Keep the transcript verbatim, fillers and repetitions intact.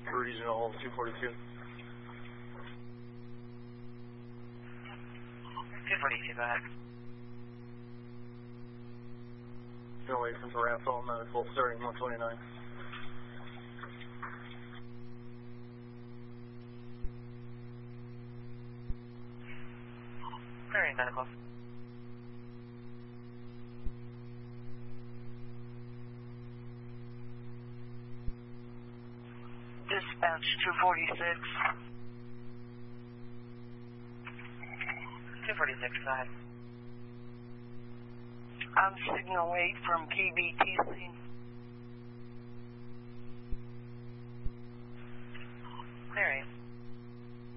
Regional two forty-two. two forty-two, go ahead. Away from Parathon, uh, full starting one twenty-nine. Very medical. Dispatch two forty-six. two forty-six, go ahead. I'm signal eight from P B T C. Clearing.